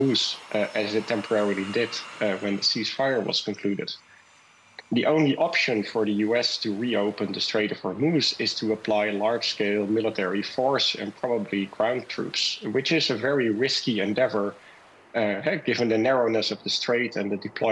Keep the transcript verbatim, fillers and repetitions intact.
Hormuz, uh, as it temporarily did uh, when the ceasefire was concluded. The only option for the U S to reopen the Strait of Hormuz is to apply large-scale military force and probably ground troops, which is a very risky endeavor, uh, given the narrowness of the strait and the deployment